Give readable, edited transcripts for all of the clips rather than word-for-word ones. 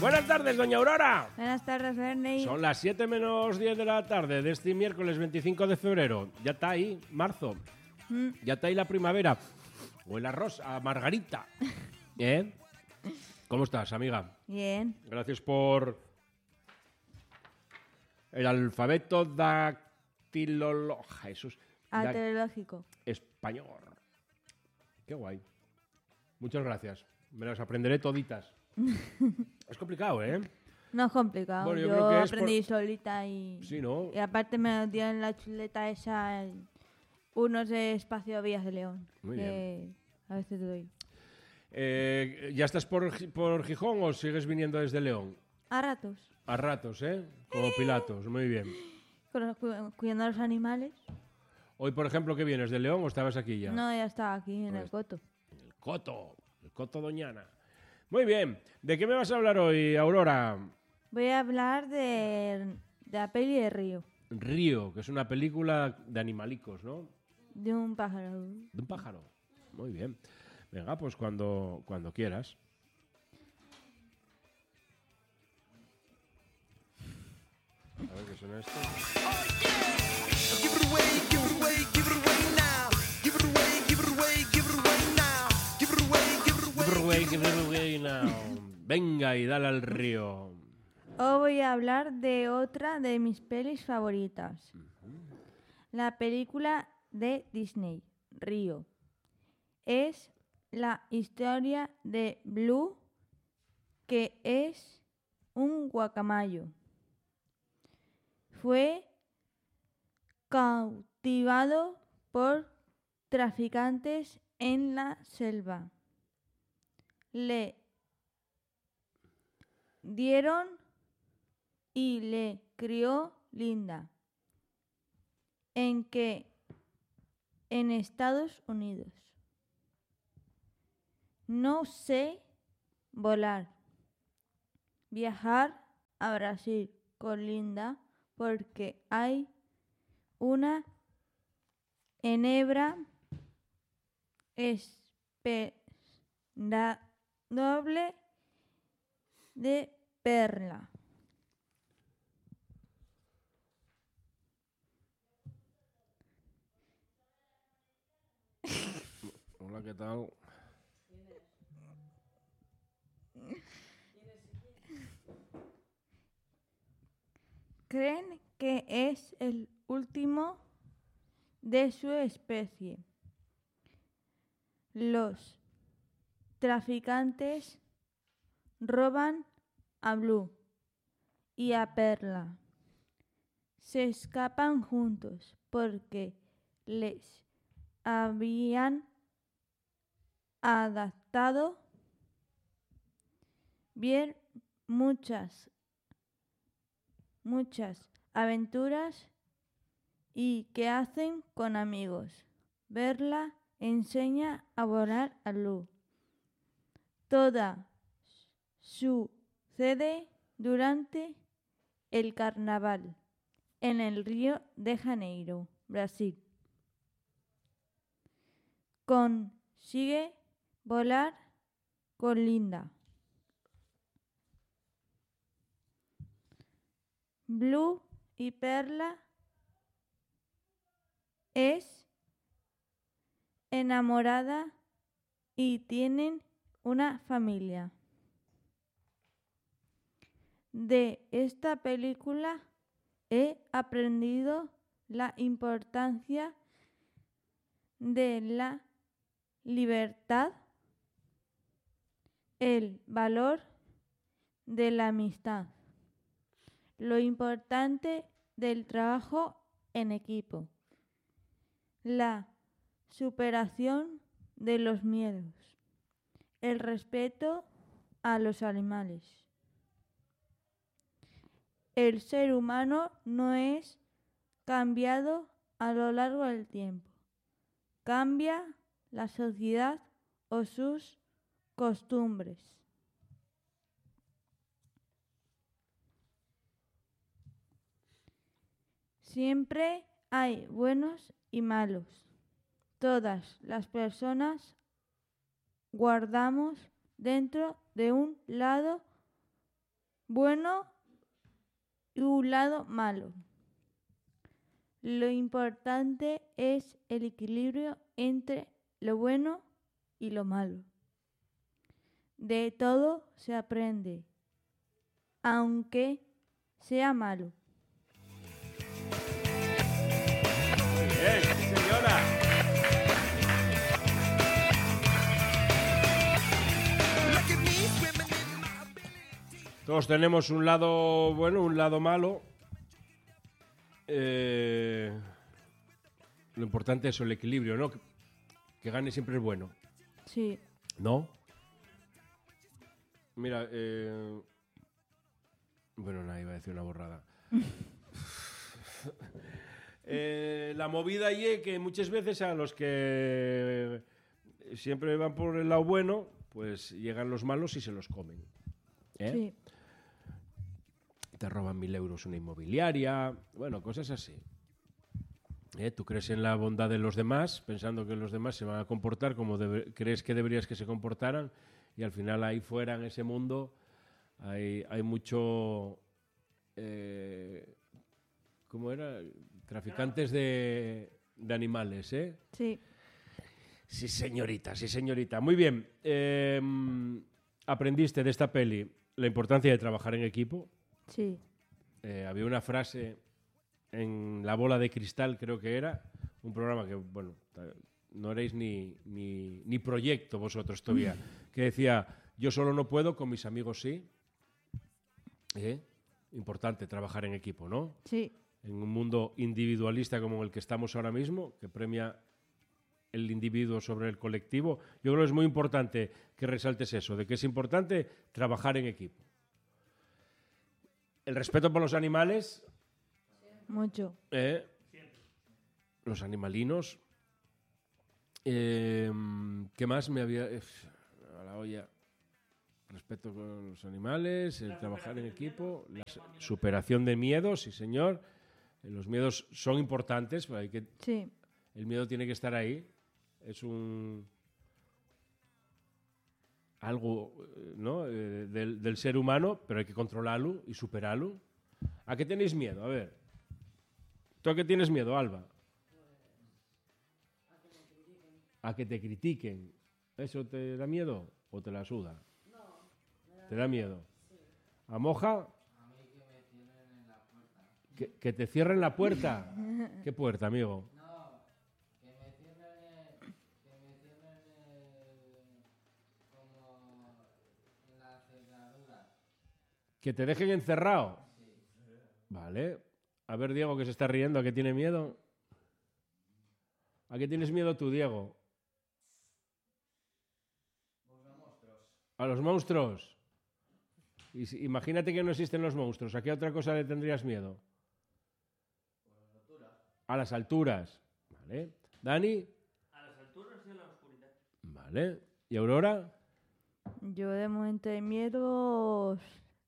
Buenas tardes, doña Aurora. Buenas tardes, Bernie. Son las 7 menos 10 de la tarde de este miércoles 25 de febrero. Ya está ahí, marzo. Ya está ahí la primavera. O el arroz a margarita. ¿Eh? ¿Cómo estás, amiga? Bien. Gracias por el alfabeto Jesús. Arqueológico. Español. Qué guay. Muchas gracias. Me las aprenderé toditas. Es complicado, ¿eh? No es complicado. Bueno, yo yo creo que es aprendí solita y... Sí, ¿no? Y aparte me dieron la chuleta esa... Unos de Espacio Vías de León. Muy que bien. A veces doy. ¿Ya estás por Gijón o sigues viniendo desde León? A ratos. A ratos, ¿eh? Como Pilatos. Muy bien. Cuidando a los animales. Hoy, por ejemplo, ¿qué vienes? ¿De León o estabas aquí ya? No, ya estaba aquí en el Pues- coto. El Coto Doñana. Muy bien. ¿De qué me vas a hablar hoy, Aurora? Voy a hablar de la peli de Río. Río, que es una película de animalicos, ¿no? De un pájaro. De un pájaro. Muy bien. Venga, pues cuando quieras. A ver qué suena esto. Give it away, give it away, give it away now. Give it away, give it away, give it away now. Give it away, give it away. Venga y dale al río. Hoy voy a hablar de otra de mis pelis favoritas. La película de Disney, Río. Es la historia de Blue, que es un guacamayo. Fue cautivado por traficantes en la selva. Le dieron y le crió Linda, en Estados Unidos. No sé volar. Viajar a Brasil con Linda porque hay una enebra doble de perla. Hola, ¿qué tal? Creen que es el último de su especie. Los traficantes roban a Blue y a Perla. Se escapan juntos porque les habían adaptado bien muchas aventuras y que hacen con amigos. Verla enseña a volar a Blue. Toda sucede durante el carnaval en el Río de Janeiro, Brasil. Consigue volar con Linda. Blue y Perla es enamorada y tienen una familia. De esta película he aprendido la importancia de la libertad, el valor de la amistad, lo importante del trabajo en equipo, la superación de los miedos, el respeto a los animales. El ser humano no es cambiado a lo largo del tiempo. Cambia la sociedad o sus costumbres. Siempre hay buenos y malos. Todas las personas guardamos dentro de un lado bueno y un lado malo. Lo importante es el equilibrio entre lo bueno y lo malo. De todo se aprende, aunque sea malo. Muy bien, sí, señora. Look at me swimming in my ability. Todos tenemos un lado bueno, un lado malo. Lo importante es el equilibrio, ¿no? Que gane siempre el bueno, Sí, ¿no? Mira, bueno, nada, iba a decir una borrada. La movida y es que muchas veces a los que siempre van por el lado bueno, pues llegan los malos y se los comen. ¿Eh? sí, Te roban 1.000 euros una inmobiliaria, bueno, cosas así. Tú crees en la bondad de los demás, pensando que los demás se van a comportar como crees que deberías que se comportaran, y al final ahí fuera, en ese mundo, hay mucho... ¿cómo era? Traficantes de animales, ¿eh? sí, Sí, señorita, sí, señorita. Muy bien. Aprendiste de esta peli la importancia de trabajar en equipo. sí, Había una frase en La Bola de Cristal, creo que era, un programa que, bueno, no erais ni proyecto vosotros todavía, que decía, yo solo no puedo, con mis amigos sí. Importante trabajar en equipo, ¿no? sí, En un mundo individualista como el que estamos ahora mismo, que premia el individuo sobre el colectivo, yo creo que es muy importante que resaltes eso, de que es importante trabajar en equipo. El respeto por los animales, mucho. los animalinos. ¿Qué más me había...? A la olla. Respeto con los animales, el trabajar en equipo, la superación de miedos, sí señor. Los miedos son importantes, pero Sí, el miedo tiene que estar ahí. Es algo, ¿no? del ser humano, pero hay que controlarlo y superarlo. ¿A qué tenéis miedo? A ver. ¿Tú a qué tienes miedo, Alba? A que te critiquen. ¿Eso te da miedo o te la suda? ¿Te da miedo? ¿A Moja? ¿Que te cierren la puerta? ¿Qué puerta, amigo? ¿Que te dejen encerrado? Vale. A ver, Diego, que se está riendo, ¿a qué tiene miedo? ¿A qué tienes miedo tú, Diego? ¿A los monstruos? Imagínate que no existen los monstruos. ¿A qué otra cosa le tendrías miedo? A las alturas. Vale. ¿Dani? A las alturas y a la oscuridad. Vale. ¿Y Aurora? yo de momento de miedo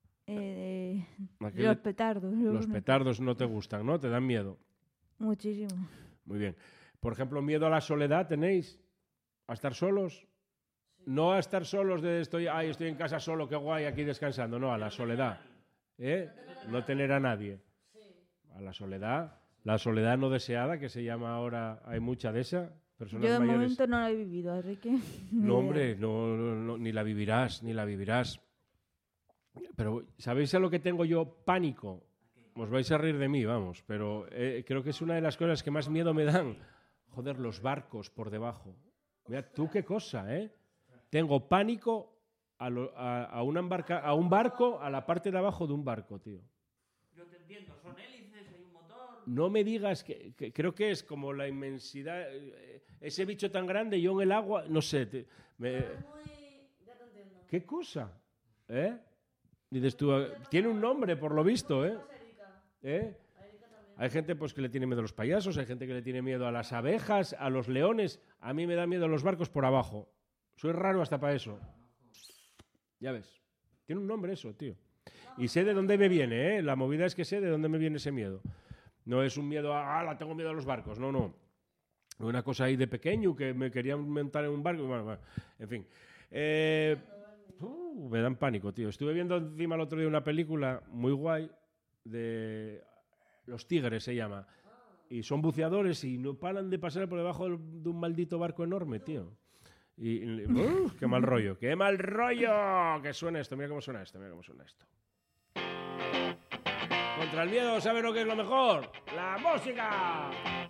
¿A qué los petardos. Los petardos no te gustan, ¿no? Te dan miedo. Muchísimo. Muy bien. Por ejemplo, ¿miedo a la soledad tenéis? ¿A estar solos? No a estar solos de estoy en casa solo, qué guay, aquí descansando. No, a la soledad. No tener a nadie. A la soledad no deseada, que se llama ahora, hay mucha de esa. Personas Yo de mayores. momento no lo he vivido, así que... No, hombre, no, ni la vivirás, ni la vivirás. Pero, ¿sabéis a lo que tengo yo pánico? Os vais a reír de mí, vamos, pero creo que es una de las cosas que más miedo me dan. Joder, los barcos por debajo. Mira, tú qué cosa, ¿eh? Tengo pánico a un barco, a la parte de abajo de un barco, tío. Yo te entiendo, son hélices, hay un motor. No me digas que creo que es como la inmensidad, ese bicho tan grande, yo en el agua, no sé. ¿Qué cosa? Dices tú, tiene un nombre por lo visto, Hay gente pues que le tiene miedo a los payasos, hay gente que le tiene miedo a las abejas, a los leones. A mí me da miedo los barcos por abajo. Soy raro hasta para eso. Ya ves. Tiene un nombre eso, tío. Y sé de dónde me viene, La movida es que sé de dónde me viene ese miedo. No es un miedo tengo miedo a los barcos. No. Una cosa ahí de pequeño que me querían montar en un barco. Bueno, en fin. Me dan pánico, tío. Estuve viendo encima el otro día una película muy guay de Los Tigres, se llama. Y son buceadores y no paran de pasar por debajo de un maldito barco enorme, tío. ¡Qué mal rollo! ¡Qué mal rollo! Que suena esto, mira cómo suena esto, mira cómo suena esto. Contra el miedo, ¿sabes lo que es lo mejor? ¡La música!